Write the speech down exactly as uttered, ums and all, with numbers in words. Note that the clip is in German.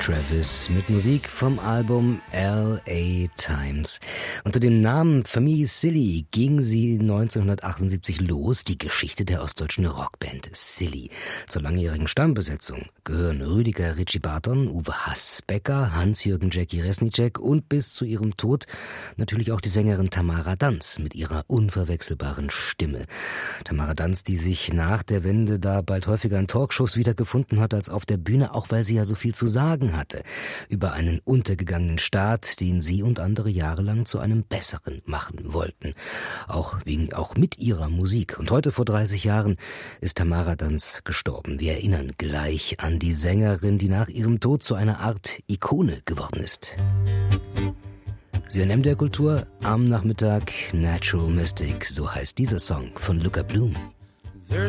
Travis mit Musik vom Album L A Times. Unter dem Namen Famille Silly ging sie neunzehnhundertachtundsiebzig los, die Geschichte der ostdeutschen Rockband Silly. Zur langjährigen Stammbesetzung gehören Rüdiger Ritchie Barton, Uwe Haßbecker, Hans-Jürgen Jackie Resnicek und bis zu ihrem Tod natürlich auch die Sängerin Tamara Danz mit ihrer unverwechselbaren Stimme. Tamara Danz, die sich nach der Wende da bald häufiger in Talkshows wiedergefunden hat als auf der Bühne, auch weil sie ja so viel zu sagen hatte über einen untergegangenen Staat, den sie und andere jahrelang zu einem besseren machen wollten. Auch wegen, auch mit ihrer Musik. Und heute vor dreißig Jahren ist Tamara Danz gestorben. Wir erinnern gleich an die Sängerin, die nach ihrem Tod zu einer Art Ikone geworden ist. Sie hören M D R Kultur am Nachmittag. Natural Mystic, so heißt dieser Song von Luca Bloom.